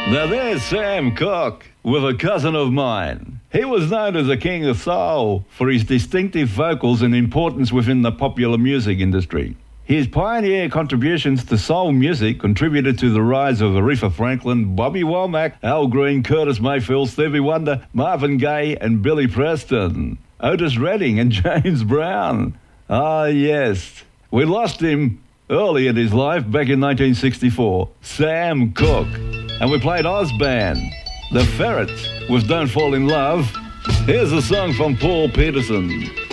Now there's Sam Cooke with A Cousin of Mine. He was known as the King of Soul for his distinctive vocals and importance within the popular music industry. His pioneer contributions to soul music contributed to the rise of Aretha Franklin, Bobby Womack, Al Green, Curtis Mayfield, Stevie Wonder, Marvin Gaye and Billy Preston, Otis Redding and James Brown. Ah yes, we lost him early in his life back in 1964, Sam Cooke. And we played Ozband, The Ferrets with Don't Fall in Love. Here's a song from Paul Peterson.